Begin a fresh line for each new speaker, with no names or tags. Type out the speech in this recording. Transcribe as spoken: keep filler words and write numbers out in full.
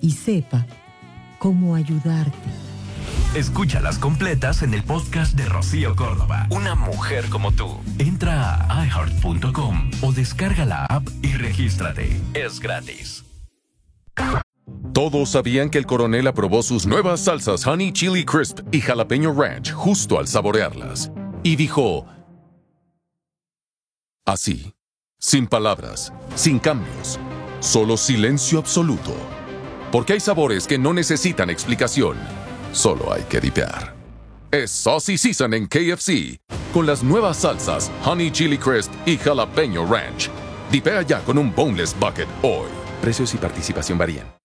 y sepa cómo ayudarte.
Escúchalas completas en el podcast de Rocío Córdoba. Una mujer como tú. Entra a i heart punto com o descarga la app y regístrate. Es gratis.
Todos sabían que el coronel aprobó sus nuevas salsas Honey Chili Crisp y Jalapeño Ranch justo al saborearlas. Y dijo... así, sin palabras, sin cambios, solo silencio absoluto. Porque hay sabores que no necesitan explicación. Solo hay que dipear. Es Saucy Season en K F C, con las nuevas salsas Honey Chili Crisp y Jalapeño Ranch. Dipea ya con un Boneless Bucket hoy. Precios y participación varían.